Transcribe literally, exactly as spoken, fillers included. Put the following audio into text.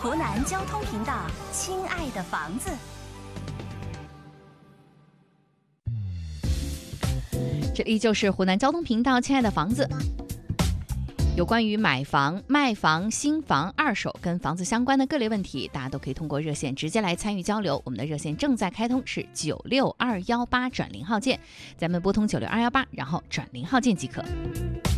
湖南交通频道，亲爱的房子。 这里就是湖南交通频道，亲爱的房子。有关于买房、卖房、新房、二手跟房子相关的各类问题，大家都可以通过热线直接来参与交流。我们的热线正在开通，是九六二幺八转零号键，咱们拨通九六二幺八，然后转零号键即可。